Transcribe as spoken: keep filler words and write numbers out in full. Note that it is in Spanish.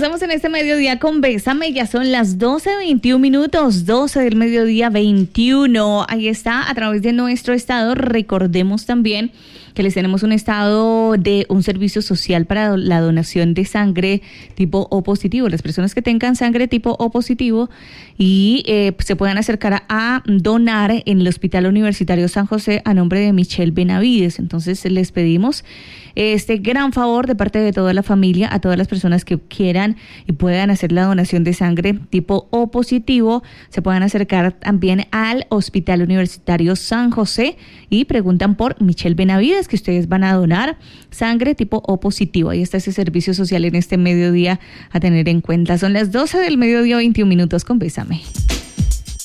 Avanzamos en este mediodía con Bésame, ya son las doce veintiuno minutos, doce del mediodía veintiuno. Ahí está, a través de nuestro estado. Recordemos también que les tenemos un estado de un servicio social para la donación de sangre tipo O positivo. Las personas que tengan sangre tipo O positivo y eh, se puedan acercar a donar en el Hospital Universitario San José a nombre de Michelle Benavides. Entonces les pedimos este gran favor de parte de toda la familia a todas las personas que quieran y puedan hacer la donación de sangre tipo O positivo, se puedan acercar también al Hospital Universitario San José y preguntan por Michelle Benavides, que ustedes van a donar sangre tipo O positivo. Ahí está ese servicio social en este mediodía a tener en cuenta. Son las doce del mediodía, veintiún minutos con Bésame.